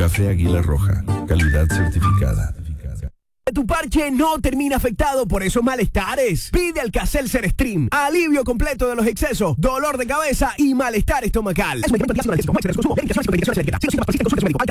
Café Águila Roja, calidad certificada. Tu parche no termina afectado por esos malestares. Pide Alka-Seltzer Stream. Alivio completo de los excesos, dolor de cabeza y malestar estomacal. Es un medicamento de consumo.